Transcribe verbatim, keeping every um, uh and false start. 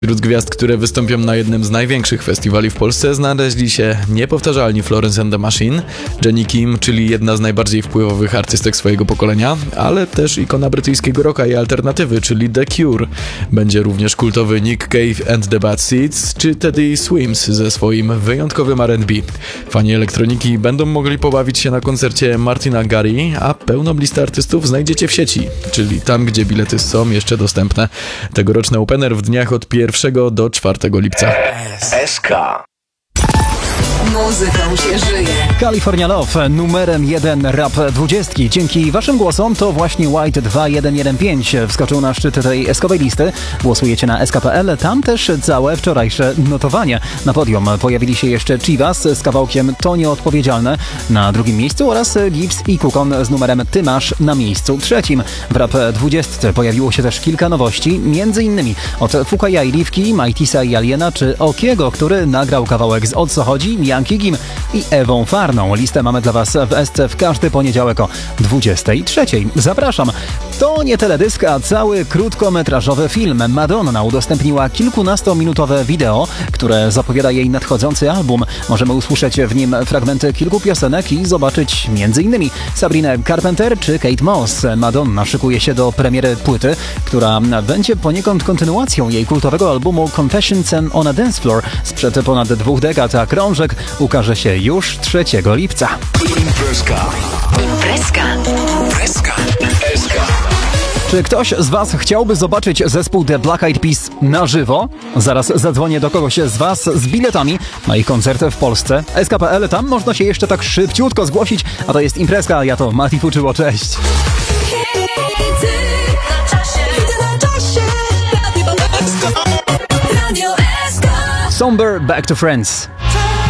Wśród gwiazd, które wystąpią na jednym z największych festiwali w Polsce, znaleźli się niepowtarzalni Florence and the Machine, Jennie Kim, czyli jedna z najbardziej wpływowych artystek swojego pokolenia, ale też ikona brytyjskiego rocka i alternatywy, czyli The Cure. Będzie również kultowy Nick Cave and the Bad Seeds, czy Teddy Swims ze swoim wyjątkowym R and B. Fani elektroniki będą mogli pobawić się na koncercie Martina Garrix, a pełną listę artystów znajdziecie w sieci, czyli tam, gdzie bilety są jeszcze dostępne. Tegoroczny opener w dniach od pierwszego do czwartego lipca. S K. Muzyką się żyje. California Love, numerem jeden rap dwudziestki. Dzięki waszym głosom to właśnie White dwa jeden jeden pięć wskoczył na szczyt tej eskowej listy. Głosujecie na S K kropka P L, tam też całe wczorajsze notowanie. Na podium pojawili się jeszcze Chivas z kawałkiem To Nieodpowiedzialne na drugim miejscu oraz Gibbs i Kukon z numerem Ty Masz na miejscu trzecim. W rap dwudziestce pojawiło się też kilka nowości, między innymi od Fukaja i Liwki, Majtisa i Aliena czy Okiego, który nagrał kawałek z O co chodzi, Yankee Gim i Ewą Farną. Listę mamy dla was w S C w każdy poniedziałek o dwudziestej trzeciej. Zapraszam. To nie teledysk, a cały krótkometrażowy film. Madonna udostępniła kilkunastominutowe wideo, które zapowiada jej nadchodzący album. Możemy usłyszeć w nim fragmenty kilku piosenek i zobaczyć między innymi Sabrinę Carpenter czy Kate Moss. Madonna szykuje się do premiery płyty, która będzie poniekąd kontynuacją jej kultowego albumu Confessions on a Dance Floor sprzed ponad dwóch dekad, a krążek ukaże się już trzeciego lipca. Imprezka. Imprezka. Imprezka. S K. Czy ktoś z was chciałby zobaczyć zespół The Black Eyed Peas na żywo? Zaraz zadzwonię do kogoś z was z biletami na ich koncerty w Polsce. S K kropka P L, tam można się jeszcze tak szybciutko zgłosić, a to jest Imprezka, a ja to Mati Fuczyło, cześć. Somber Back to Friends.